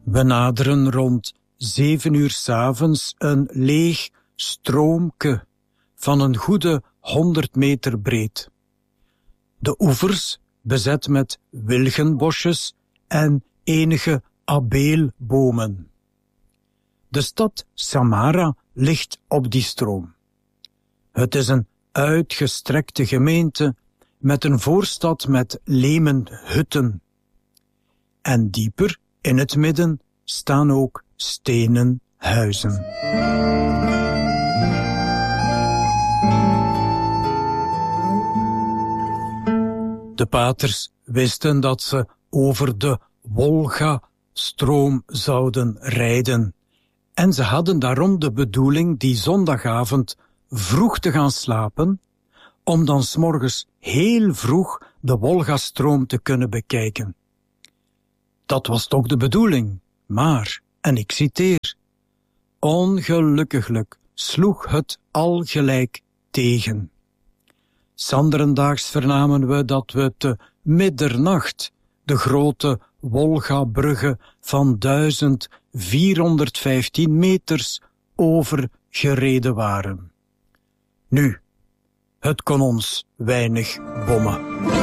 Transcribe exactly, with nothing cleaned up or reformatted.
We naderen rond zeven uur 's avonds een leeg stroomke van een goede honderd meter breed. De oevers bezet met wilgenbosjes en enige abeelbomen. De stad Samara ligt op die stroom. Het is een uitgestrekte gemeente met een voorstad met lemen hutten. En dieper in het midden staan ook stenen huizen. De paters wisten dat ze over de Wolga-stroom zouden rijden. En ze hadden daarom de bedoeling die zondagavond vroeg te gaan slapen, om dan 's morgens heel vroeg de Wolga-stroom te kunnen bekijken. Dat was toch de bedoeling, maar, en ik citeer, ongelukkiglijk sloeg het al gelijk tegen. 'S anderendaags vernamen we dat we te middernacht de grote Wolga-brugge van duizend vierhonderdvijftien meters overgereden waren. Nu, het kon ons weinig bommen.